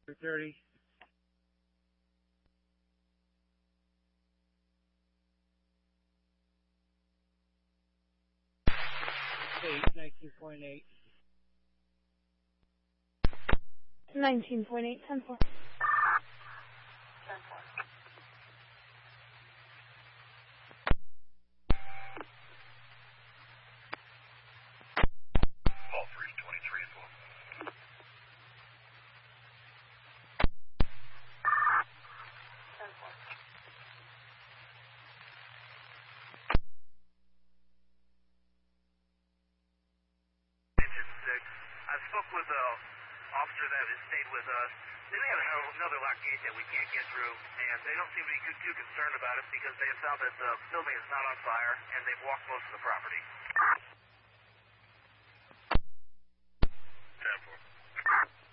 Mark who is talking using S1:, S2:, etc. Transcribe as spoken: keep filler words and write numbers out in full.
S1: three thirty. Eight, nineteen point eight.
S2: nineteen point eight, ten four.
S3: I spoke with the officer that has stayed with us. They may have another lock gate that we can't get through, and they don't seem to be too concerned about it because they have found that the building is not on fire, and they've walked most of the property.